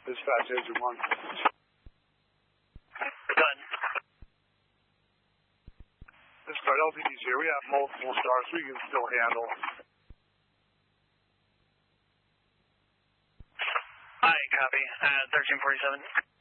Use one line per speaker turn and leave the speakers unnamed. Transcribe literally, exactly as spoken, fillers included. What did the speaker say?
Dispatch Agent one.
Done.
Dispatch L T D's here. We have multiple stars we can still handle.
Alright, copy. Uh, thirteen forty-seven.